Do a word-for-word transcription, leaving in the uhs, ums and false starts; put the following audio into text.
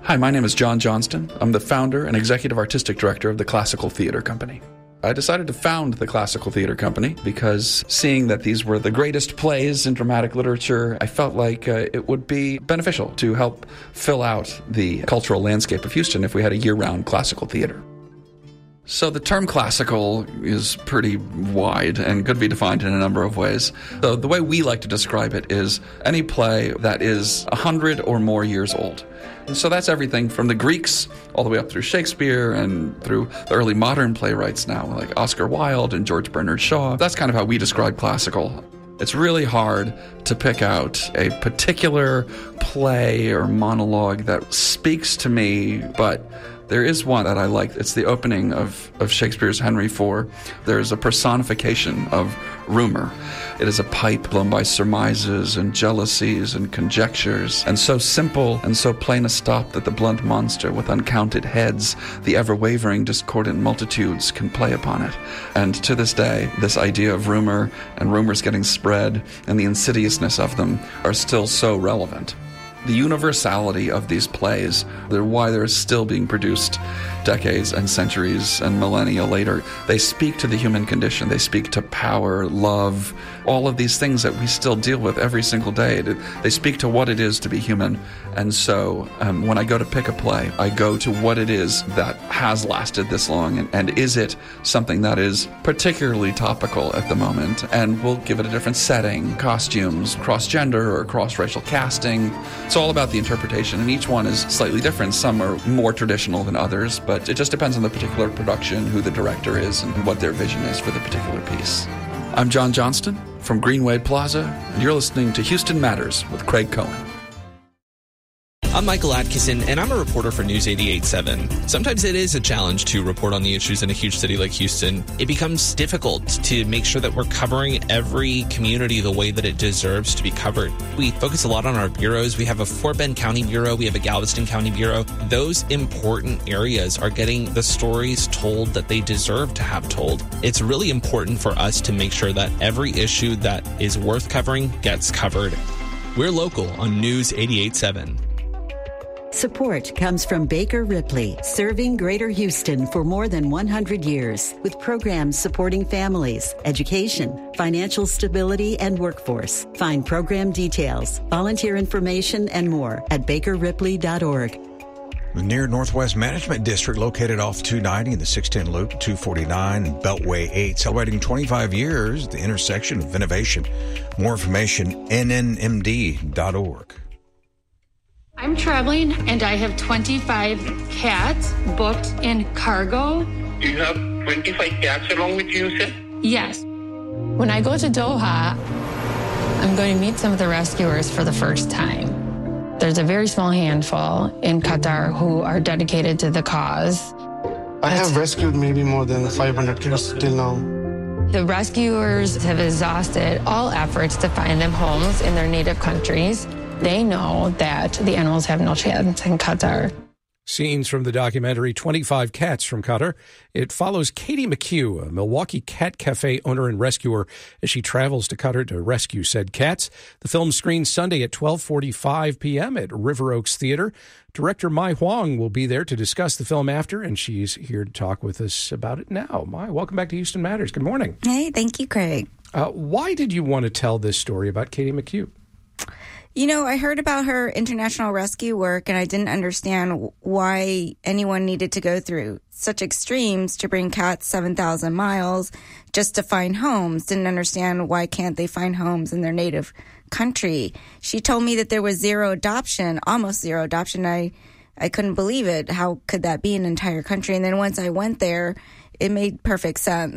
Hi, my name is John Johnston. I'm the founder and executive artistic director of the Classical Theater Company. I decided to found the Classical Theater Company because seeing that these were the greatest plays in dramatic literature, I felt like uh, it would be beneficial to help fill out the cultural landscape of Houston if we had a year-round classical theater. So the term classical is pretty wide and could be defined in a number of ways. So the way we like to describe it is any play that is a hundred or more years old. And so that's everything from the Greeks all the way up through Shakespeare and through the early modern playwrights now, like Oscar Wilde and George Bernard Shaw. That's kind of how we describe classical. It's really hard to pick out a particular play or monologue that speaks to me, but there is one that I like. It's the opening of, of Shakespeare's Henry four. There's a personification of rumor. It is a pipe blown by surmises and jealousies and conjectures, and so simple and so plain a stop that the blunt monster with uncounted heads, the ever-wavering discordant multitudes can play upon it. And to this day, this idea of rumor and rumors getting spread and the insidiousness of them are still so relevant. The universality of these plays, they're why they're still being produced decades and centuries and millennia later. They speak to the human condition. They speak to power, love, all of these things that we still deal with every single day. They speak to what it is to be human. And so um, when I go to pick a play, I go to what it is that has lasted this long, and, and is it something that is particularly topical at the moment? And we'll give it a different setting, costumes, cross-gender or cross-racial casting. It's all about the interpretation, and each one is slightly different. Some are more traditional than others, but it just depends on the particular production, who the director is, and what their vision is for the particular piece. I'm John Johnston from Greenway Plaza, and you're listening to Houston Matters with Craig Cohen. I'm Michael Atkinson, and I'm a reporter for News eighty-eight point seven. Sometimes it is a challenge to report on the issues in a huge city like Houston. It becomes difficult to make sure that we're covering every community the way that it deserves to be covered. We focus a lot on our bureaus. We have a Fort Bend County Bureau. We have a Galveston County Bureau. Those important areas are getting the stories told that they deserve to have told. It's really important for us to make sure that every issue that is worth covering gets covered. We're local on News eighty-eight point seven. Support comes from Baker Ripley, serving Greater Houston for more than one hundred years, with programs supporting families, education, financial stability, and workforce. Find program details, volunteer information, and more at baker ripley dot org. The Near Northwest Management District, located off two ninety and the six ten Loop, two forty-nine and Beltway eight, celebrating twenty-five years at the intersection of innovation. More information, N N M D dot org. I'm traveling and I have twenty-five cats booked in cargo. You have twenty-five cats along with you, sir? Yes. When I go to Doha, I'm going to meet some of the rescuers for the first time. There's a very small handful in Qatar who are dedicated to the cause. I have rescued maybe more than five hundred cats till now. The rescuers have exhausted all efforts to find them homes in their native countries. They know that the animals have no chance in Qatar. Scenes from the documentary twenty-five Cats from Qatar. It follows Katie McHugh, a Milwaukee cat cafe owner and rescuer, as she travels to Qatar to rescue said cats. The film screens Sunday at twelve forty-five p.m. at River Oaks Theater. Director Mai Huang will be there to discuss the film after, and she's here to talk with us about it now. Mai, welcome back to Houston Matters. Good morning. Hey, thank you, Craig. Uh, why did you want to tell this story about Katie McHugh? You know, I heard about her international rescue work, and I didn't understand why anyone needed to go through such extremes to bring cats seven thousand miles just to find homes. Didn't understand why can't they find homes in their native country. She told me that there was zero adoption, almost zero adoption. I, I couldn't believe it. How could that be an entire country? And then once I went there, it made perfect sense.